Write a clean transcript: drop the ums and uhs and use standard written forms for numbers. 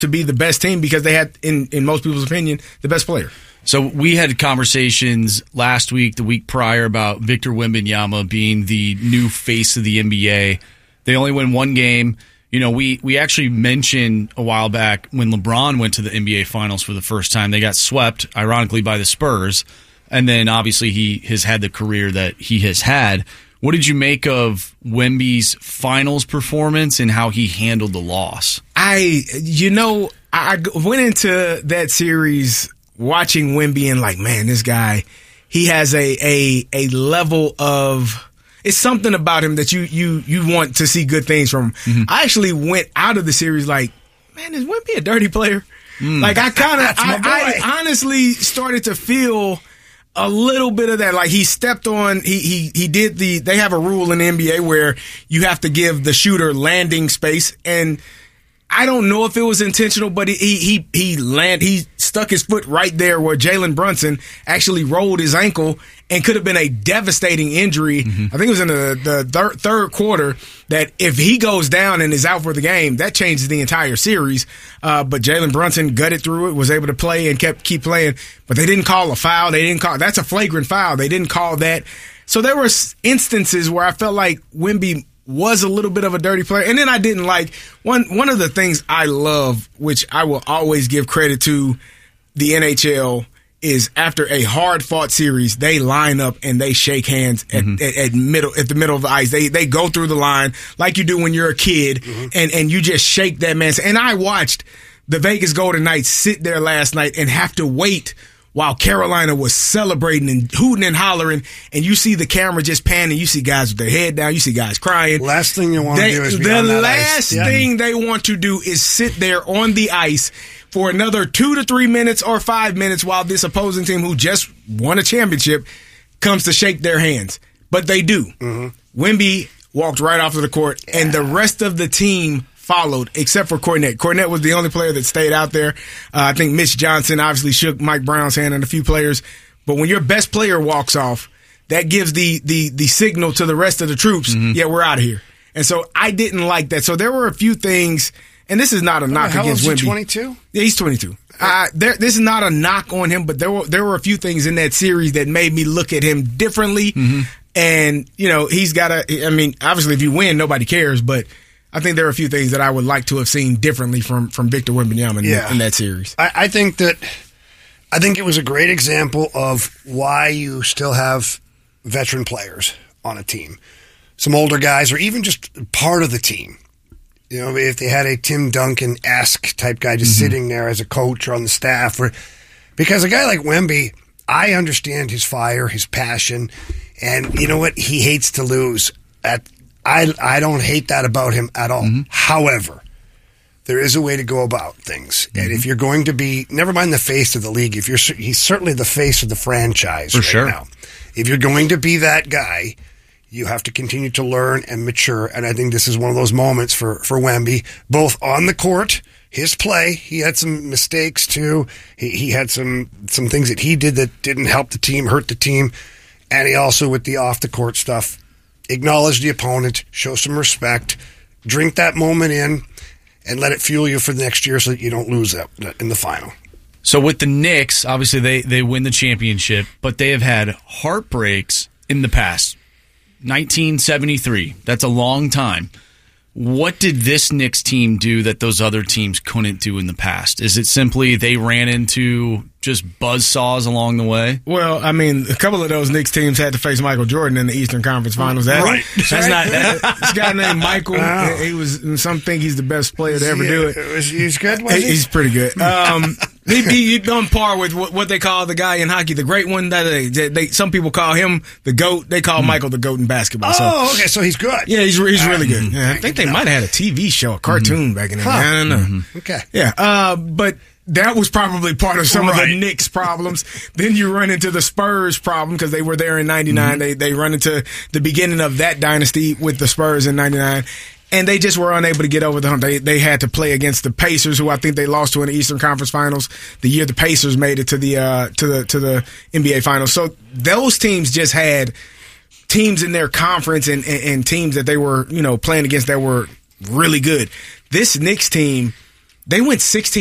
to be the best team because they had, in most people's opinion, the best player. So we had conversations last week, the week prior, about Victor Wembanyama being the new face of the NBA. They only win one game. You know, we actually mentioned a while back when LeBron went to the NBA Finals for the first time. They got swept, ironically, by the Spurs. And then, obviously, he has had the career that he has had. What did you make of Wemby's finals performance and how he handled the loss? I went into that series watching Wemby and like, man, this guy, he has a level of, it's something about him that you want to see good things from. Mm-hmm. I actually went out of the series like, man, is Wemby a dirty player? Like I honestly started to feel a little bit of that. Like he stepped on, he did they have a rule in the NBA where you have to give the shooter landing space, and I don't know if it was intentional, but he stuck his foot right there where Jalen Brunson actually rolled his ankle and could have been a devastating injury. Mm-hmm. I think it was in the third quarter that if he goes down and is out for the game, that changes the entire series. But Jalen Brunson gutted through it, was able to play and keep playing. But they didn't call a foul. That's a flagrant foul. They didn't call that. So there were instances where I felt like Wemby was a little bit of a dirty player. And then I didn't like one of the things I love, which I will always give credit to the NHL, is after a hard fought series, they line up and they shake hands at the middle of the ice. They go through the line like you do when you're a kid, and you just shake that man. And I watched the Vegas Golden Knights sit there last night and have to wait while Carolina was celebrating and hooting and hollering, and you see the camera just panning, you see guys with their head down, you see guys crying. Last thing you want to do is be on that ice. The last thing they want to do is sit there on the ice for another 2 to 3 minutes or 5 minutes while this opposing team who just won a championship comes to shake their hands. But they do. Mm-hmm. Wemby walked right off of the court, and the rest of the team followed, except for Kornet. Kornet was the only player that stayed out there. I think Mitch Johnson obviously shook Mike Brown's hand and a few players. But when your best player walks off, that gives the signal to the rest of the troops, yeah, we're out of here. And so I didn't like that. So there were a few things, and this is not a knock against Wemby. How old is he, 22? Yeah, he's 22. This is not a knock on him, but there were a few things in that series that made me look at him differently. Mm-hmm. And, you know, he's got obviously if you win, nobody cares, but I think there are a few things that I would like to have seen differently from Victor Wembanyama in that series. I think it was a great example of why you still have veteran players on a team. Some older guys, or even just part of the team. You know, if they had a Tim Duncan-esque type guy just sitting there as a coach or on the staff. Because a guy like Wemby, I understand his fire, his passion, and you know what? He hates to lose. I don't hate that about him at all. Mm-hmm. However, there is a way to go about things. Mm-hmm. And if you're going to be, never mind the face of the league, he's certainly the face of the franchise now. If you're going to be that guy, you have to continue to learn and mature. And I think this is one of those moments for Wemby, both on the court, his play. He had some mistakes too. He had some things that he did that didn't help the team, hurt the team. And he also, with the off the court stuff, acknowledge the opponent, show some respect, drink that moment in, and let it fuel you for the next year so that you don't lose that in the final. So with the Knicks, obviously they win the championship, but they have had heartbreaks in the past. 1973, that's a long time. What did this Knicks team do that those other teams couldn't do in the past? Is it simply they ran into just buzzsaws along the way? Well, I mean, a couple of those Knicks teams had to face Michael Jordan in the Eastern Conference Finals. Right. That's not this guy named Michael. Oh. He was. Some think he's the best player to ever do it. He's good. Was he? He's pretty good. He's on par with what they call the guy in hockey, the great one. Some people call him the GOAT. They call Michael the GOAT in basketball. Okay, so he's good. Yeah, he's really good. Yeah, I think they might have had a TV show, a cartoon back in the day. I don't know. Mm-hmm. Okay. Yeah, but that was probably part of some of the Knicks' problems. Then you run into the Spurs problem because they were there in 99. Mm-hmm. They run into the beginning of that dynasty with the Spurs in 99. And they just were unable to get over the hump. They had to play against the Pacers, who I think they lost to in the Eastern Conference Finals the year the Pacers made it to the NBA Finals. So those teams just had teams in their conference and teams that they were playing against that were really good. This Knicks team, They went 16